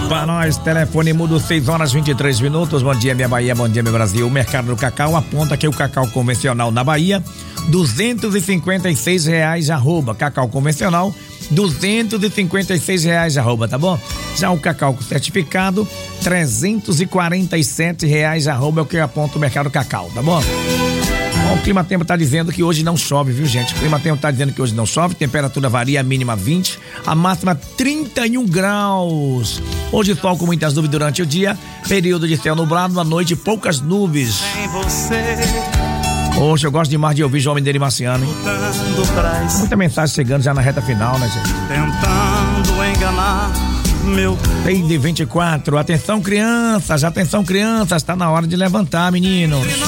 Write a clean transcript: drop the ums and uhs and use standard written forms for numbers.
Pra nós, telefone mudo 6h23. Bom dia, minha Bahia, bom dia, meu Brasil. O mercado do cacau aponta que o cacau convencional na Bahia, R$256 arroba. Cacau convencional, R$256 arroba, tá bom? Já o cacau certificado, R$347 arroba é o que aponta o mercado do cacau, tá bom? Bom, o Clima Tempo tá dizendo que hoje não chove, viu, gente? O Clima Tempo tá dizendo que hoje não chove, temperatura varia, a mínima 20, a máxima 31 graus. Hoje sol com muitas nuvens durante o dia, período de céu nublado, à noite poucas nuvens. Hoje eu gosto demais de ouvir João Mineiro e Marciano, hein? Muita mensagem chegando já na reta final, né, gente? Tentando enganar meu. 6h24, atenção crianças, tá na hora de levantar, meninos.